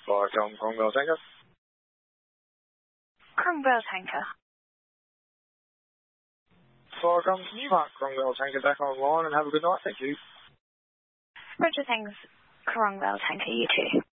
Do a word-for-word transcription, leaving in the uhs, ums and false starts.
Fire Tom Cromwell Tanker. Cromwell Tanker. Fire Tom Newmark Cromwell Tanker back online and have a good night, thank you. Roger, thanks. Cromwell Tanker, you too.